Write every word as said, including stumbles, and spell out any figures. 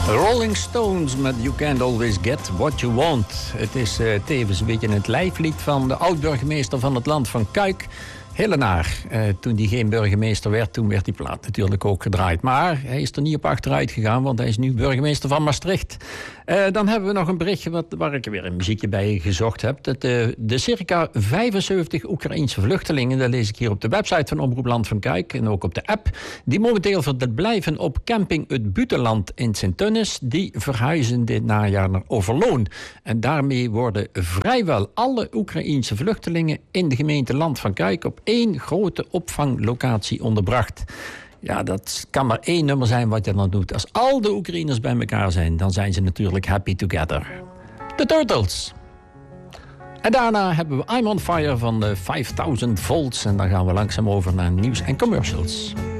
Rolling Stones met You Can't Always Get What You Want. Het is uh, tevens een beetje het lijflied van de oud-burgemeester van het land van Cuijk, Hillenaar. Uh, toen hij geen burgemeester werd, toen werd die plaat natuurlijk ook gedraaid. Maar hij is er niet op achteruit gegaan, want hij is nu burgemeester van Maastricht. Uh, dan hebben we nog een berichtje wat, waar ik weer een muziekje bij gezocht heb. Dat, uh, de circa vijfenzeventig Oekraïense vluchtelingen, dat lees ik hier op de website van Omroep Land van Cuijk en ook op de app, die momenteel verblijven op camping Het Butenland in Sint-Tunis, die verhuizen dit najaar naar Overloon. En daarmee worden vrijwel alle Oekraïense vluchtelingen in de gemeente Land van Cuijk op één grote opvanglocatie onderbracht. Ja, dat kan maar één nummer zijn wat je dan doet. Als al de Oekraïners bij elkaar zijn, dan zijn ze natuurlijk happy together. The Turtles. En daarna hebben we I'm on Fire van de vijfduizend volts. En dan gaan we langzaam over naar nieuws en commercials.